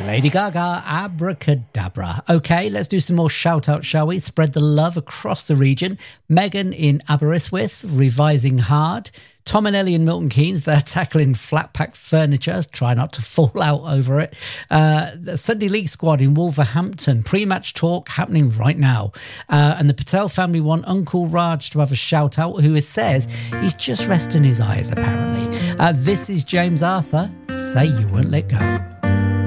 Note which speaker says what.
Speaker 1: Lady Gaga, abracadabra. Okay, let's do some more shout-outs, shall we? Spread the love across the region. Megan in Aberystwyth, revising hard. Tom and Ellie in Milton Keynes, they're tackling flat-pack furniture. Try not to fall out over it. The Sunday League squad in Wolverhampton. Pre-match talk happening right now. And the Patel family want Uncle Raj to have a shout-out, who says he's just resting his eyes, apparently. This is James Arthur. Say You Won't Let Go.